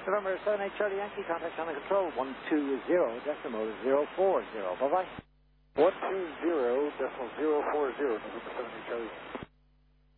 November 78 Charlie Yankee, contact on the control, 120.040. Bye-bye. 120.040, November 78 Charlie.